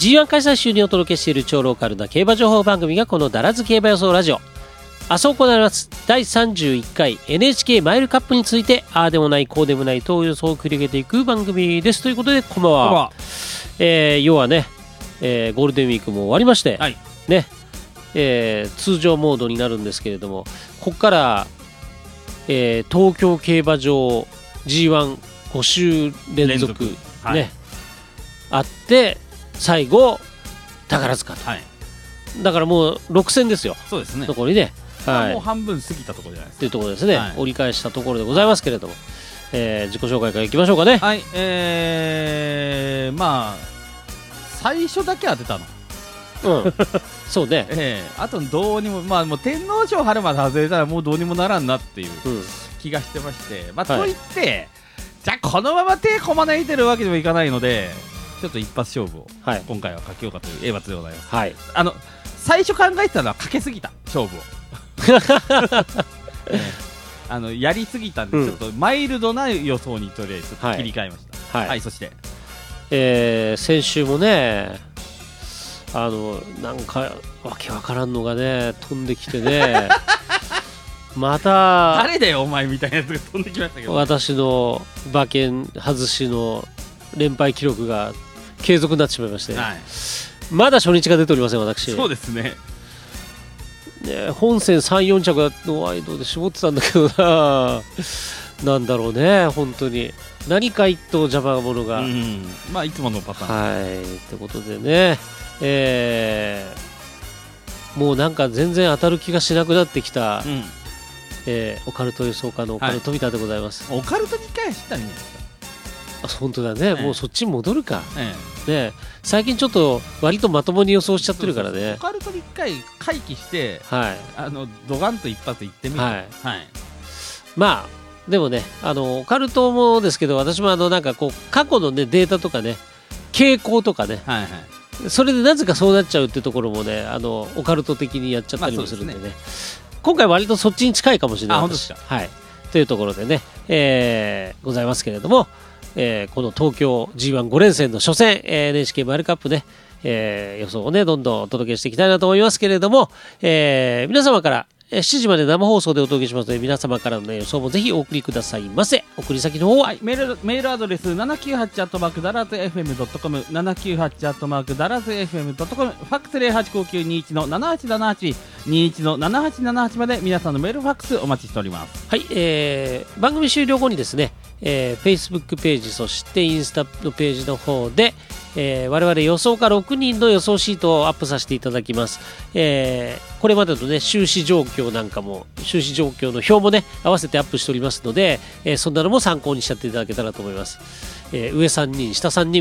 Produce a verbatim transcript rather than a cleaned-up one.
ジーワン 開催週にお届けしている超ローカルな競馬情報番組がこのダラズ競馬予想ラジオ。明日行われますだいさんじゅういっかい エヌエイチケー マイルカップについて、ああでもないこうでもないと予想を繰り上げていく番組です。ということで、こんばんは。こんばんは。えー、要はね、えー、ゴールデンウィークも終わりまして、はい、ね、えー、通常モードになるんですけれども、ここから、えー、東京競馬場 ジーワンご 週連続ね、はい、あって最後宝塚と、はい、だからもうろく戦ですよ。そうですね。残りね、はい、もう半分過ぎたところじゃないですかというところですね、はい、折り返したところでございますけれども、えー、自己紹介からいきましょうかね。はい、えー、まあ最初だけ当てたの。うん、そうね、えー、あとどうにも、まあ、もう天皇賞春まで外れたらもうどうにもならんなっていう気がしてまして、うん、まあ、といって、はい、じゃあこのまま手こまねいてるわけにもいかないので、ちょっと一発勝負を今回はかけようかという英罰でございます、はい、あの最初考えてたのはかけすぎた勝負を、えー、あのやりすぎたんで、うん、ちょっとマイルドな予想にとりあえず切り替えました、はいはいはい、そして、えー、先週もね、あのなんかわけわからんのがね飛んできてねまた誰だよお前みたいなやつが飛んできましたけど、ね、私の馬券外しの連敗記録が継続になってしまいまして、はい、まだ初日が出ておりません私。そうですね。ね、本戦さん、よん着のワイドで絞ってたんだけどななんだろうね、本当に何か一頭邪魔なものが、うん、まあいつものパターン、はい、ってことでね、えー、もうなんか全然当たる気がしなくなってきた、うん、えー、オカルト予想家のオカルト富田でございます、はい、オカルトに回したらいいんですか。あ、本当だね、えー、もうそっちに戻るか、えーね、最近ちょっと割とまともに予想しちゃってるからね。そうそうそう、オカルトにいっかい回帰して、はい、あのドガンと一発いってみる、はいはい、まあでもね、あのオカルトもですけど、私もあのなんかこう過去の、ね、データとかね、傾向とかね、はいはい、それでなぜかそうなっちゃうってところもね、あのオカルト的にやっちゃったりもするんでね、まあそうですね、今回割とそっちに近いかもしれない。あ、本当ですか。はい、というところでね、えー、ございますけれども、えー、この東京 ジーワンご 連戦の初戦、えー、エヌエイチケー マイルカップね、えー、予想をねどんどんお届けしていきたいなと思いますけれども、えー、皆様からしちじまで生放送でお届けしますので、皆様からの、ね、予想もぜひお送りくださいませ。送り先の方は、はい、メール、メールアドレス ななきゅうはち アットマーク ダラズ エフエム ドットコム ななきゅうはち アットマーク ダラズ エフエム ドットコム、ファックス ゼロはちごきゅうにいち の ななはちななはち にいち の ななはちななはち まで皆さんのメールファックスお待ちしております。はい、えー、番組終了後にですね、えー、Facebook ページ、そしてインスタのページの方で、えー、我々予想家ろくにんの予想シートをアップさせていただきます、えー、これまでのね収支状況なんかも、収支状況の表もね合わせてアップしておりますので、えー、そんなのも参考にしちゃっていただけたらと思います、えー、上さんにん下さんにん